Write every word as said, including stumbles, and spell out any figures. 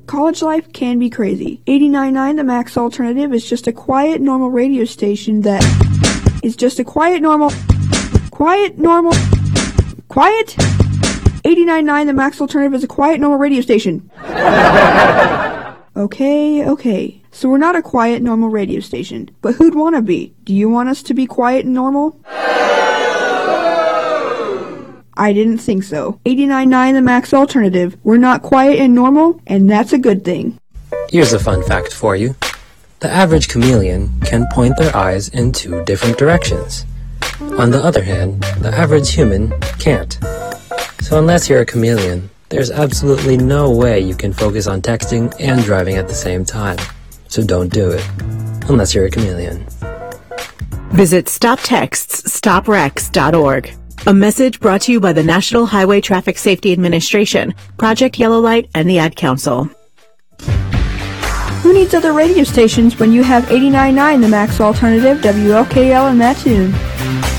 College life can be crazy. eighty-nine point nine The Max Alternative is just a quiet, normal radio station that is just a quiet, normal, quiet, normal, quiet? eighty-nine point nine The Max Alternative is a quiet, normal radio station. Okay, okay. So we're not a quiet, normal radio station. But who'd want to be? Do you want us to be quiet and normal? I didn't think so. eighty-nine point nine The Max Alternative. We're not quiet and normal, and that's a good thing. Here's a fun fact for you. The average chameleon can point their eyes in two different directions. On the other hand, the average human can't. So unless you're a chameleon, there's absolutely no way you can focus on texting and driving at the same time. So don't do it. Unless you're a chameleon. Visit stop texts stop wrecks dot org. A message brought to you by the National Highway Traffic Safety Administration, Project Yellow Light, and the Ad Council. Who needs other radio stations when you have eighty-nine point nine The Max Alternative, W L K L, and that tune?